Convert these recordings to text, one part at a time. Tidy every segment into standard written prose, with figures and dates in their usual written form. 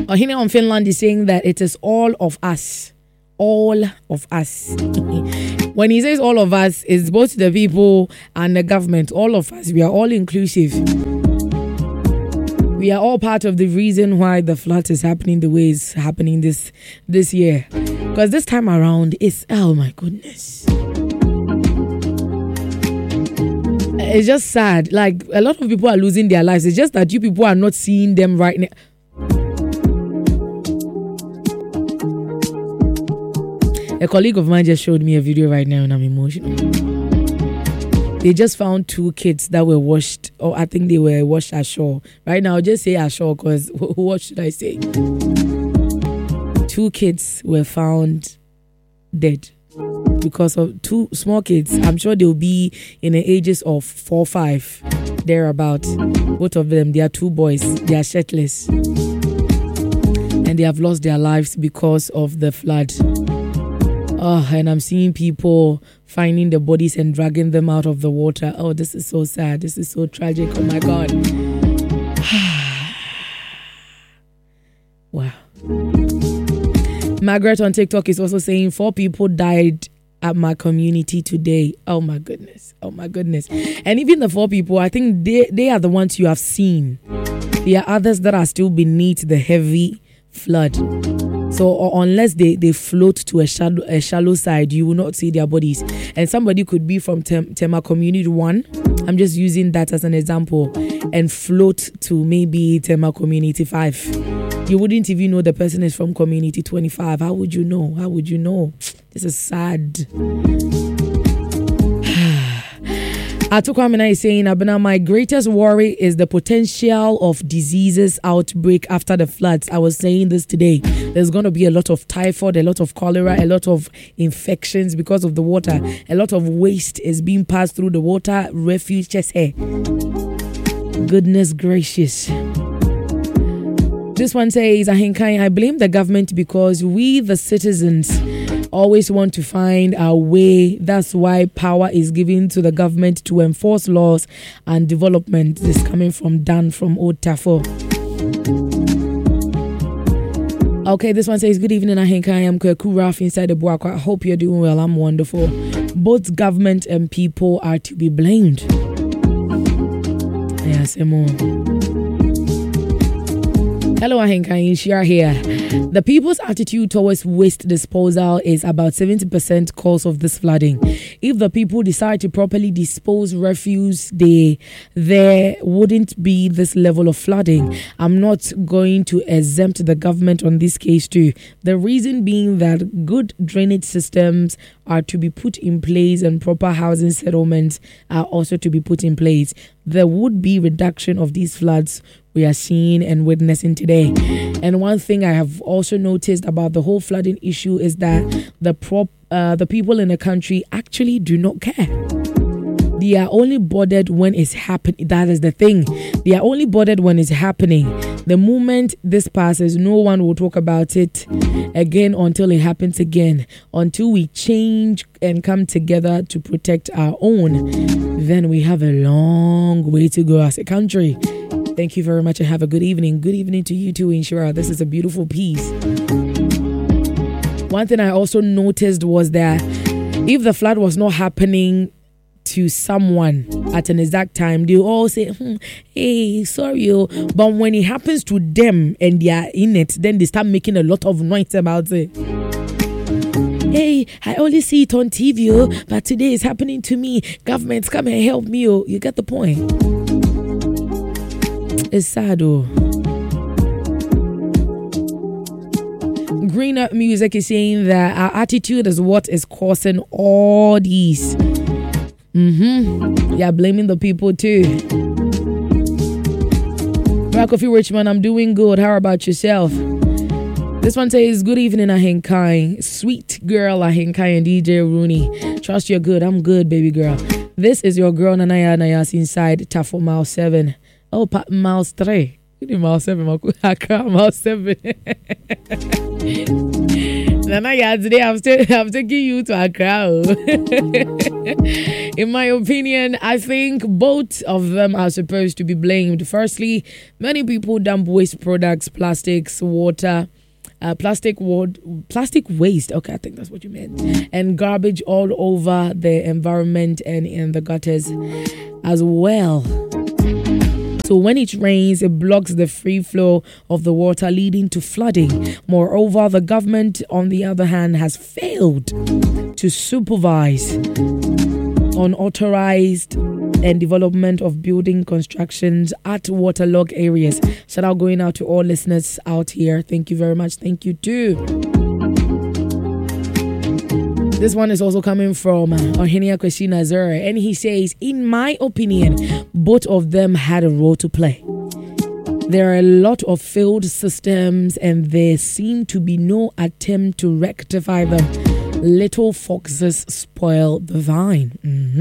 Ohine on Finland is saying that it is all of us. All of us. When he says all of us, it's both the people and the government. All of us. We are all inclusive. We are all part of the reason why the flood is happening the way it's happening this year. Because this time around, it's, oh my goodness. It's just sad. Like, a lot of people are losing their lives. It's just that you people are not seeing them right now. A colleague of mine just showed me a video right now and I'm emotional. They just found 2 kids that were washed, or I think they were washed ashore. Right now, I'll just say ashore because what should I say? 2 kids were found dead because of 2 small kids. I'm sure they'll be in the ages of 4, 5, thereabout. Both of them, they are 2 boys. They are shirtless. And they have lost their lives because of the flood. Oh, and I'm seeing people finding the bodies and dragging them out of the water. Oh, this is so sad. This is so tragic. Oh, my God. Wow. Margaret on TikTok is also saying 4 people died at my community today. Oh, my goodness. Oh, my goodness. And even the 4 people, I think they are the ones you have seen. There are others that are still beneath the heavy flood. So unless they float to a shallow side, you will not see their bodies. And somebody could be from Tema Community 1. I'm just using that as an example. And float to maybe Tema Community 5. You wouldn't even know the person is from Community 25. How would you know? How would you know? This is sad. Atukwamina is saying, Abena, my greatest worry is the potential of diseases outbreak after the floods. I was saying this today. There's going to be a lot of typhoid, a lot of cholera, a lot of infections because of the water. A lot of waste is being passed through the water. Refuge just here. Goodness gracious. This one says, Ahinkai, I blame the government because we, the citizens, always want to find our way. That's why power is given to the government to enforce laws and development. This is coming from Dan from Old Tafo. Okay, this one says, good evening, Ahinka. I am Kweku Raf inside the Buakwa. I hope you're doing well. I'm wonderful. Both government and people are to be blamed. Yes, more. Hello, Ahinka, Inshia here. The people's attitude towards waste disposal is about 70% cause of this flooding. If the people decide to properly dispose refuse, there wouldn't be this level of flooding. I'm not going to exempt the government on this case too. The reason being that good drainage systems are to be put in place and proper housing settlements are also to be put in place. There would be reduction of these floods we are seeing and witnessing today. And one thing I have also noticed about the whole flooding issue is that the people in the country actually do not care. They are only bothered when it's happening. That is the thing. They are only bothered when it's happening. The moment this passes, no one will talk about it again until it happens again. Until we change and come together to protect our own, then we have a long way to go as a country. Thank you very much and have a good evening. Good evening to you too, Inshira. This is a beautiful piece. One thing I also noticed was that if the flood was not happening to someone at an exact time, they all say, hey, sorry. But when it happens to them and they are in it, then they start making a lot of noise about it. Hey, I only see it on TV, but today it's happening to me. Governments, come and help me. You get the point. It's sad, Greener Music is saying that our attitude is what is causing all these. Yeah, blaming the people too. Rakofi Richmond, I'm doing good. How about yourself? This one says, good evening, Ahinkai. Sweet girl, Ahinkai and DJ Rooney. Trust you're good. I'm good, baby girl. This is your girl, Nanaya Nayas, inside Tafo Mile 7. Oh, Mile 3. Mile 7, Mile 7. Nana, yeah, today I'm taking you to Accra. In my opinion, I think both of them are supposed to be blamed. Firstly, many people dump waste products, plastics, water, plastic waste. Okay, I think that's what you meant. And garbage all over the environment and in the gutters as well. So when it rains, it blocks the free flow of the water, leading to flooding. Moreover, the government, on the other hand, has failed to supervise unauthorized and development of building constructions at waterlogged areas. Shout out going out to all listeners out here. Thank you very much. Thank you too. This one is also coming from Ohenia Christina Zura, and he says, in my opinion, both of them had a role to play. There are a lot of failed systems and there seemed to be no attempt to rectify them. Little foxes spoil the vine.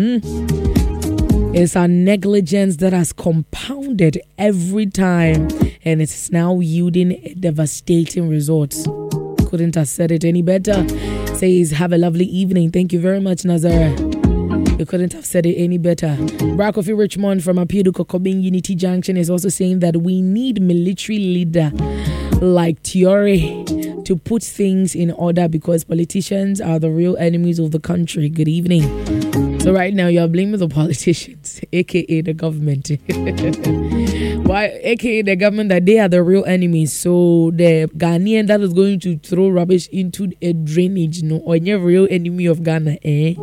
It's our negligence that has compounded every time, and it's now yielding devastating results. Couldn't have said it any better. Says, have a lovely evening. Thank you very much, Nazara. You couldn't have said it any better. Brakofi Richmond from Apido Kokobing Unity Junction is also saying that we need military leader like Tiore to put things in order because politicians are the real enemies of the country. Good evening. So right now you're blaming the politicians, aka the government. Why, aka the government, that they are the real enemies. So the Ghanaian that is going to throw rubbish into a drainage, no, or you're real enemy of Ghana, eh?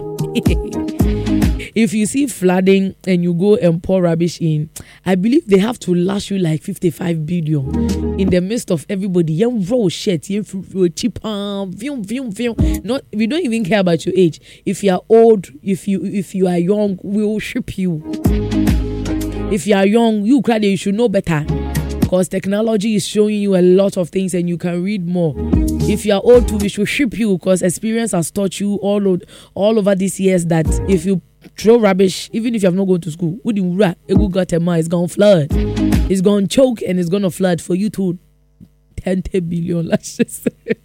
If you see flooding and you go and pour rubbish in, I believe they have to lash you like 55 billion in the midst of everybody. Young raw shit, cheap, not, we don't even care about your age. If you are old, if you are young, we will ship you. If you are young, you should know better. Because technology is showing you a lot of things and you can read more. If you are old too, we should ship you because experience has taught you all over these years that if you throw rubbish, even if you have not gone to school, it's going to flood. It's going to choke and it's going to flood for you to 10 billion lashes.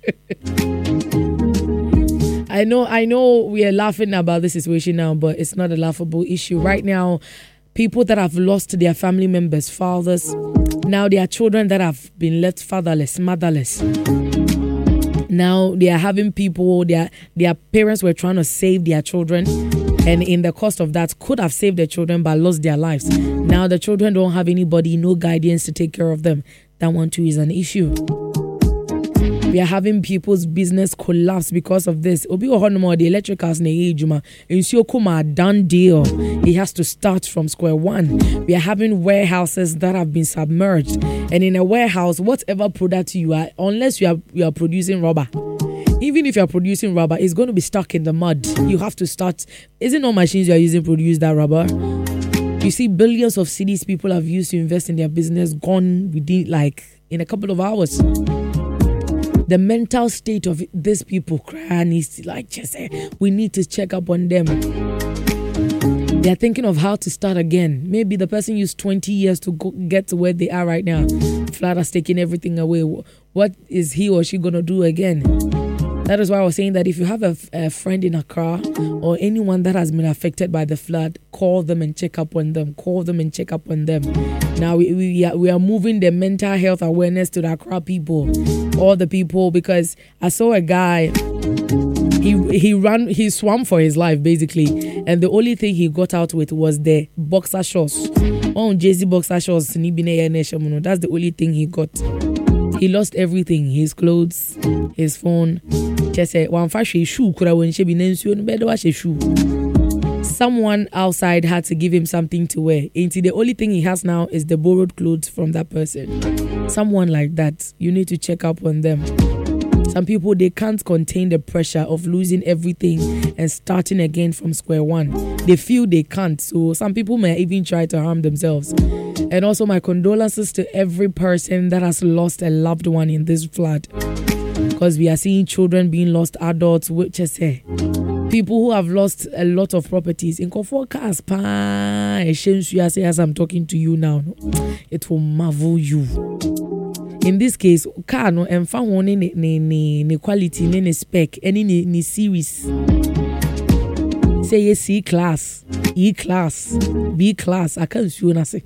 I know we are laughing about this situation now, but it's not a laughable issue. Right now, people that have lost their family members, fathers, now there are children that have been left fatherless, motherless. Now they are having people, their parents were trying to save their children, and in the cost of that could have saved their children but lost their lives. Now the children don't have anybody, no guidance to take care of them. That one too is an issue. We are having people's business collapse because of this. Obi Ohonomo, the electricals ne ejuma. Insio kuma done deal. He has to start from square one. We are having warehouses that have been submerged. And in a warehouse, whatever product you are, unless you are producing rubber, even if you are producing rubber, it's going to be stuck in the mud. You have to start. Isn't all machines you are using produce that rubber? You see, billions of cedis people have used to invest in their business gone within in a couple of hours. The mental state of these people needs to we need to check up on them. They're thinking of how to start again. Maybe the person used 20 years to get to where they are right now. Flood has taken everything away. What is he or she going to do again? That is why I was saying that if you have a friend in Accra or anyone that has been affected by the flood, call them and check up on them. Call them and check up on them. Now we are moving the mental health awareness to the Accra people, all the people, because I saw a guy. He swam for his life basically, and the only thing he got out with was the boxer shorts. Jay-Z boxer shorts. That's the only thing he got. He lost everything, his clothes, his phone. Someone outside had to give him something to wear. The only thing he has now is the borrowed clothes from that person. Someone like that, you need to check up on them. Some people, they can't contain the pressure of losing everything and starting again from square one. They feel they can't. So some people may even try to harm themselves. And also my condolences to every person that has lost a loved one in this flood. Because we are seeing children being lost, adults, which is people who have lost a lot of properties. In Kofokas, as I'm talking to you now, it will marvel you. In this case, car no and found one in quality, in spec, any series. Say C class, E class, B class. I can't see what say.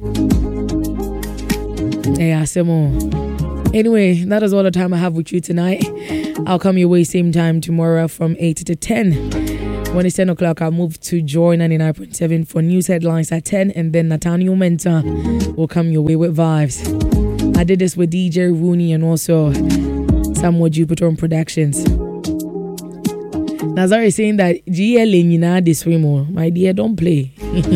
Yeah, say more. Anyway, that is all the time I have with you tonight. I'll come your way same time tomorrow from 8 to 10. When it's 10 o'clock, I'll move to Joy 99.7 for news headlines at 10, and then Nathaniel Menta will come your way with vibes. I did this with DJ Rooney and also Samuel Jupiter Productions. Nazar is saying that GL this swim, my dear, don't play.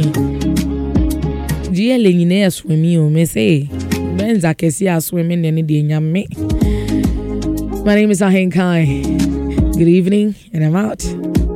GL swim you, me say. Benz I can see us swimming any day. My name is Ahen Kai. Good evening, and I'm out.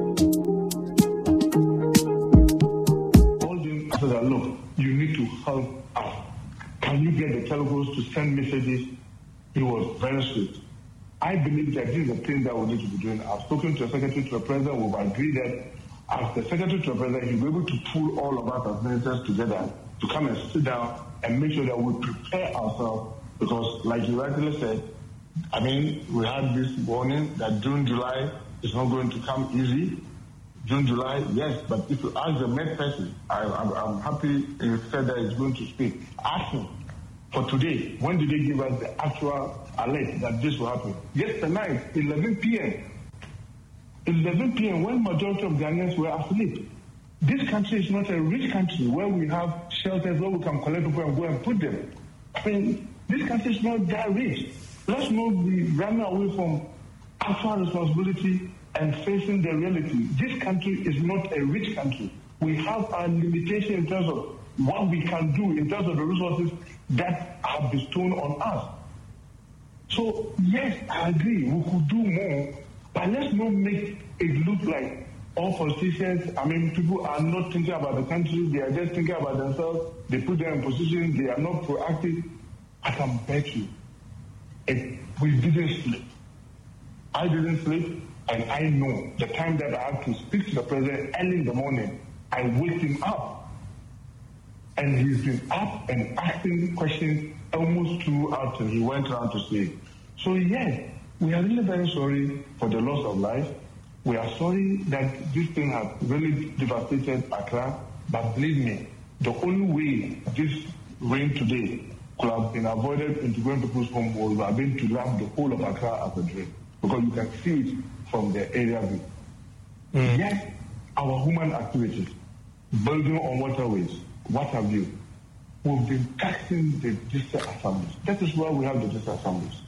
Look, you need to help us. Can you get the telecos to send messages? He was very sweet. I believe that this is the thing that we need to be doing. I've spoken to the Secretary to the President. We've agreed that as the Secretary to the President, he'll be able to pull all of us as ministers together to come and sit down and make sure that we prepare ourselves. Because, like you rightly said, I mean, we had this warning that June, July is not going to come easy. June, July, yes, but if you ask the Met person, I'm happy you said that he's going to speak. Ask him. For today, when did they give us the actual alert that this will happen? Yesterday night, 11 p.m. 11 p.m. when majority of Ghanaians were asleep. This country is not a rich country where we have shelters where we can collect people and go and put them. I mean, this country is not that rich. Let's not be running away from actual responsibility and facing the reality. This country is not a rich country. We have our limitation in terms of what we can do, in terms of the resources that are bestowed on us. So, yes, I agree, we could do more, but let's not make it look like all politicians, I mean, people are not thinking about the country, they are just thinking about themselves, they put them in position, they are not proactive. I can bet you, we didn't sleep. I didn't sleep, and I know the time that I have to speak to the president early in the morning, I wake him up. And he's been up and asking questions almost throughout till he went around to sleep. So yes, we are really very sorry for the loss of life. We are sorry that this thing has really devastated Accra. But believe me, the only way this rain today could have been avoided into going to people's home would have been to wrap the whole of Accra as a drain. Because you can see it from the area view. Yes, our human activities, building on waterways, what have you, we've been taxing the district assemblies. That is why we have the district assemblies.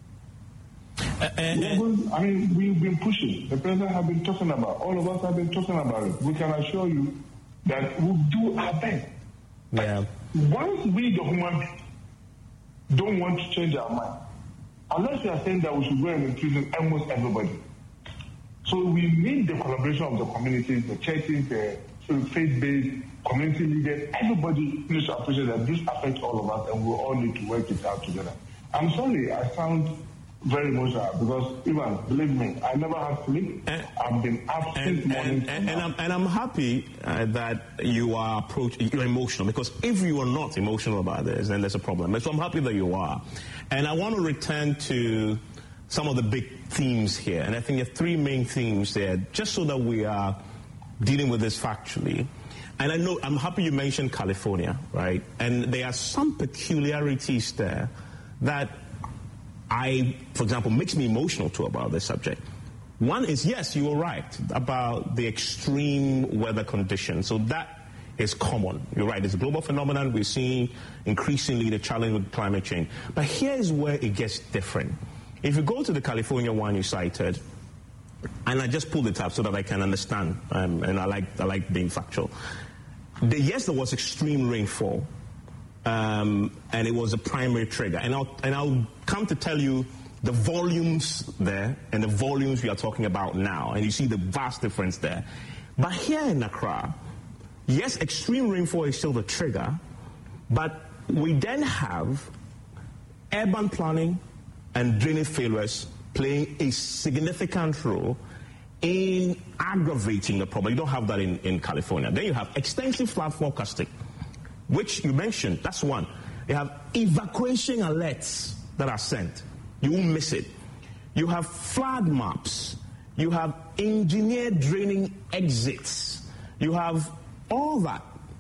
We've been pushing. The president has been talking about. All of us have been talking about it. We can assure you that we'll do our best. Yeah. Once we, the human beings, don't want to change our mind, unless you are saying that we should go and imprison almost everybody. So we need the collaboration of the communities, the churches, the faith-based community leaders. Everybody needs to appreciate that this affects all of us, and we all need to work it out together. I'm sorry, I sound very emotional because, Ivan, believe me, I never had sleep. I've been absent morning. And I'm happy that you are you're emotional, because if you are not emotional about this, then there's a problem. So I'm happy that you are. And I want to return to some of the big themes here. And I think there are three main themes there, just so that we are dealing with this factually. And I know, I'm happy you mentioned California, right? And there are some peculiarities there that for example, makes me emotional too about this subject. One is, yes, you were right about the extreme weather conditions. So that is common. You're right. It's a global phenomenon. We're seeing increasingly the challenge with climate change. But here is where it gets different. If you go to the California one you cited, and I just pulled it up so that I can understand, and I like being factual. Yes, there was extreme rainfall. And it was a primary trigger. And I'll come to tell you the volumes there and the volumes we are talking about now. And you see the vast difference there. But here in Accra, yes, extreme rainfall is still the trigger, but we then have urban planning and drainage failures playing a significant role in aggravating the problem. You don't have that in California. Then you have extensive flood forecasting, which you mentioned. That's one. You have evacuation alerts that are sent. You won't miss it. You have flood maps. You have engineered draining exits. You have all that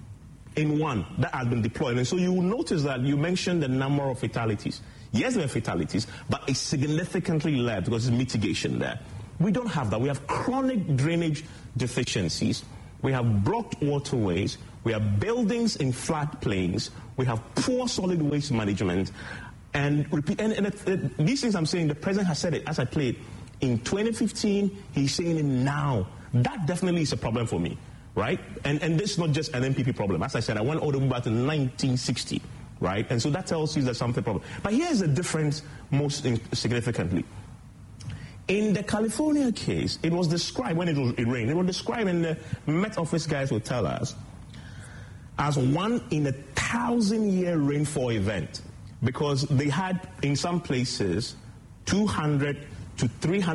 in one that has been deployed. And so you will notice that you mentioned the number of fatalities. Yes, there are fatalities, but it's significantly less because it's mitigation there. We don't have that. We have chronic drainage deficiencies. We have blocked waterways. We have buildings in floodplains. We have poor solid waste management. And these things I'm saying, the president has said it as I played. In 2015, he's saying it now. That definitely is a problem for me, right? And this is not just an MPP problem. As I said, I went all the way back to 1960, right? And so that tells you there's something problem. But here's the difference most significantly. In the California case, it was described, when it rained, it was described, and the Met Office guys will tell us, as 1 in 1,000-year rainfall event. Because they had, in some places, 200 to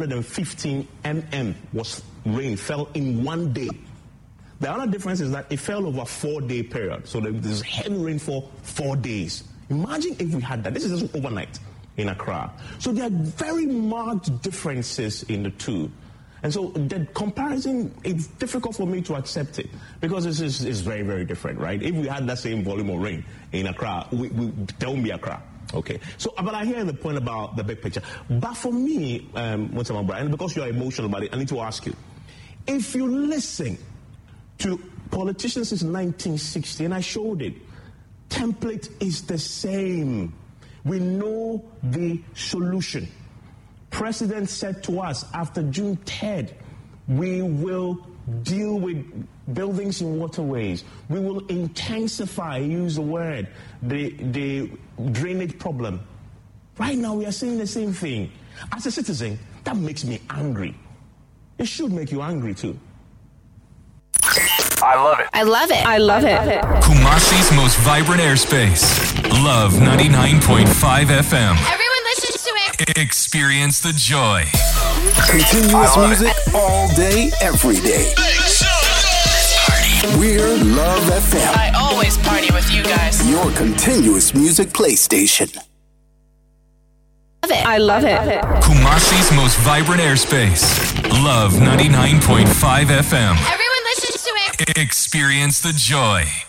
315 mm rain fell in 1 day. The other difference is that it fell over a 4-day period. So there's heavy rainfall 4 days. Imagine if we had that. This is just overnight in Accra. So there are very marked differences in the two. And so the comparison, it's difficult for me to accept it because it's very, very different, right? If we had that same volume of rain in Accra, there won't be Accra. Okay. So, but I hear the point about the big picture. But for me, Mutama Brian, and because you are emotional about it, I need to ask you, if you listen to politicians since 1960, and I showed it, template is the same. We know the solution. President said to us after June 3rd, we will deal with buildings in waterways. We will intensify, use the word, the drainage problem. Right now we are saying the same thing. As a citizen, that makes me angry. It should make you angry too. I love it. I love it. I love it. Kumasi's most vibrant airspace. Love 99.5 FM. Everyone listens to it. Experience the joy. Continuous music all day, every day. We're Love FM. I always party with you guys. Your continuous music play station. I love it. Kumasi's most vibrant airspace. Love 99.5 FM. Everyone listens to it. Experience the joy.